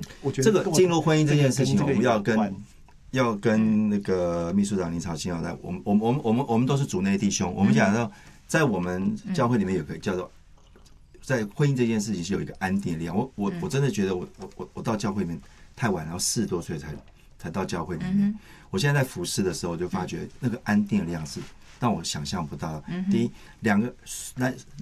我觉得这个进入婚姻这件事情， 这个我们要跟那个秘书长林朝清要在，我们都是主内弟兄，我们讲到在我们教会里面有个叫做。在婚姻这件事情是有一个安定的力量，我真的觉得我到教会里面太晚，然后40多岁才到教会里面。我现在在服侍的时候，我就发觉那个安定的力量是让我想象不到的。第一，